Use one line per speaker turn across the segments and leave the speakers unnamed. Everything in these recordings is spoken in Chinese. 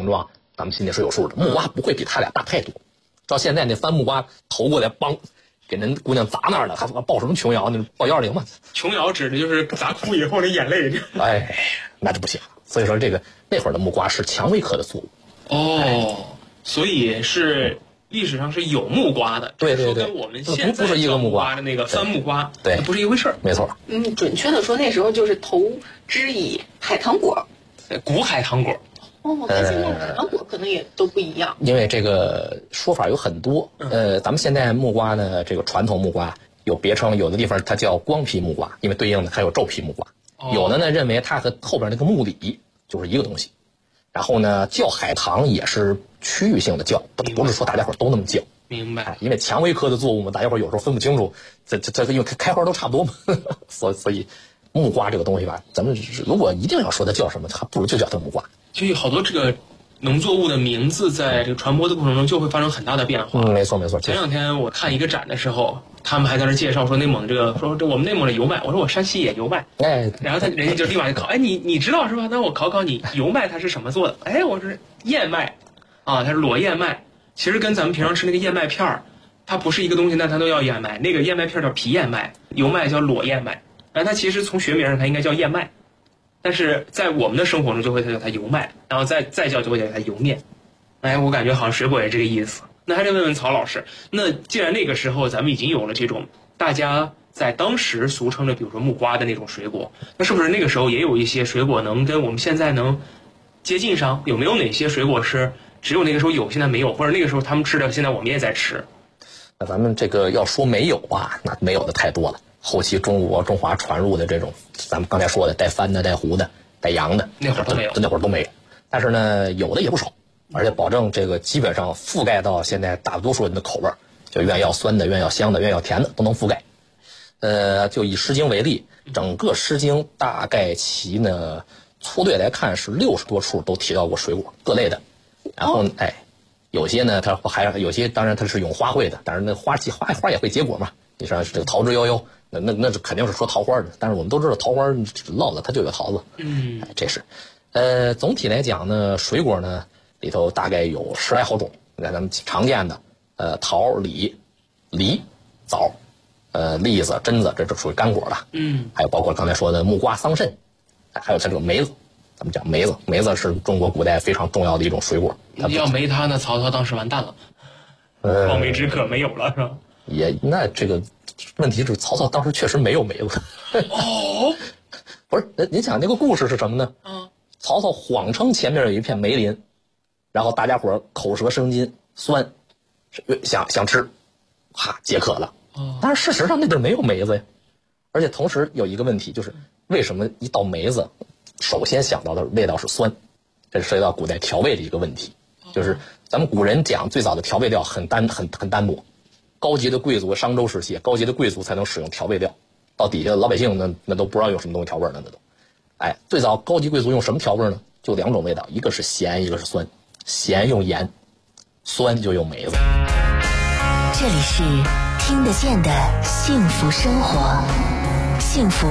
形状，咱们心里是有数的。木瓜不会比它俩大太多。照现在那翻木瓜投过来，梆，给人姑娘砸那儿了，还报什么琼瑶？那报120嘛？
琼瑶指的就是砸哭以后的眼泪。
哎，那就不行。所以说这个那会儿的木瓜是蔷薇科的作物。
哦，所以是历史上是有木瓜的，
对，
跟我们现在
不是一个木瓜
的那个番木瓜，
对，
不是一回事儿。
没错。
准确的说，那时候就是投之以海棠果，
古海棠果。
哦，跟现在海棠果可能也都不一样。
因为这个说法有很多，咱们现在木瓜呢，这个传统木瓜有别称，有的地方它叫光皮木瓜，因为对应的还有皱皮木瓜。有的呢认为它和后边那个木李就是一个东西。然后呢，叫海棠也是区域性的叫，不是说大家伙都那么叫。
明白。
因为蔷薇科的作物嘛，大家伙有时候分不清楚，这因为开花都差不多嘛，所以木瓜这个东西吧，咱们如果一定要说它叫什么，还不如就叫它木瓜。
就有好多这个农作物的名字在这个传播的过程中就会发生很大的变化。
没错。
前两天我看一个展的时候，他们还在那介绍说内蒙说这我们内蒙的油麦，我说我山西也油麦，然后人家就立马就考，你知道是吧？那我考你油麦它是什么做的？我说燕麦，它是裸燕麦，其实跟咱们平常吃那个燕麦片儿，它不是一个东西，但它都叫燕麦。那个燕麦片叫皮燕麦，油麦叫裸燕麦，然后它其实从学名上它应该叫燕麦，但是在我们的生活中就会叫它油麦，然后再叫就会叫它油面。我感觉好像水果也这个意思。那还得问问曹老师，那既然那个时候咱们已经有了这种大家在当时俗称的比如说木瓜的那种水果，那是不是那个时候也有一些水果能跟我们现在能接近上？有没有哪些水果是只有那个时候有现在没有，或者那个时候他们吃的现在我们也在吃？
那咱们这个要说没有啊，那没有的太多了。后期中华传入的这种咱们刚才说的带番的、带胡的、带洋的，
那会儿
都没有。但是呢，有的也不少，而且保证这个基本上覆盖到现在大多数人的口味，就愿要酸的、愿要香的、愿要甜的都能覆盖。就以《诗经》为例，整个《诗经》大概其呢粗略来看是60多处都提到过水果各类的。然后有些呢它还有些当然它是咏花卉的，但是那花也会结果嘛。你说这个桃之夭夭，那肯定是说桃花的，但是我们都知道桃花落了它就有桃子。这是。总体来讲呢，水果呢里头大概有10来好种。你看咱们常见的桃、李、梨、枣、栗子、榛子，这属于干果了。还有包括刚才说的木瓜、桑葚，还有这个梅子。咱们讲梅子，梅子是中国古代非常重要的一种水果。
要没它呢，曹操当时完蛋了，望梅止渴没有了是吧？
那这个问题是曹操当时确实没有梅子。不是，您想那个故事是什么呢？曹操谎称前面有一片梅林，然后大家伙口舌生津，酸，想吃，解渴了。但是事实上那地儿没有梅子呀。而且同时有一个问题，就是为什么一到梅子，首先想到的味道是酸？这涉及到古代调味的一个问题。就是咱们古人讲最早的调味料很单薄，高级的贵族，商周时期高级的贵族才能使用调味料，到底下老百姓那都不知道用什么东西调味呢，那都。最早高级贵族用什么调味呢？就2种味道，一个是咸，一个是酸。咸用盐，酸就用梅子。
这里是听得见的幸福生活，幸福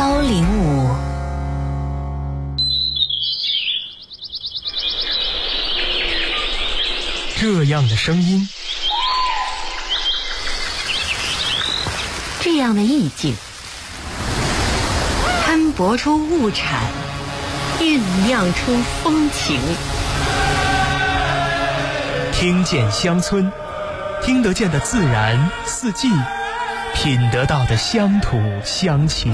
105。
这样的声音，
这样的意境，摊薄出物产，酝酿出风情。
听见乡村，听得见的自然四季，品得到的乡土乡情。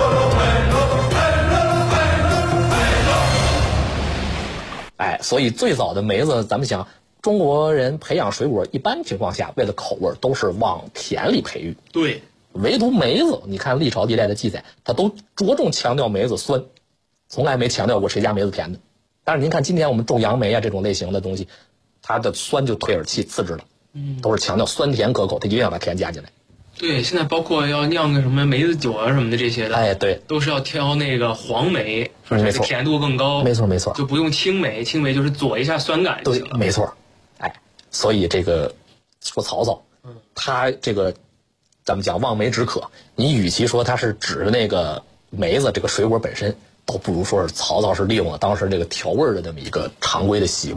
所以最早的梅子，咱们想中国人培养水果一般情况下为了口味都是往田里培育。
对，
唯独梅子，你看历朝历代的记载，它都着重强调梅子酸，从来没强调过谁家梅子甜的。但是您看今天我们种杨梅啊这种类型的东西，它的酸就退而次之了，都是强调酸甜可口，它一定要把甜加进来。
对，现在包括要酿个什么梅子酒啊什么的这些的，
对，
都是要挑那个黄梅，说是甜度更高。
没错，
就不用青梅，青梅就是佐一下酸感就行了。
对，没错。所以这个说曹操，他这个咱们讲望梅止渴，你与其说他是指那个梅子这个水果本身，倒不如说是曹操是利用了当时这个调味的这么一个常规的习惯。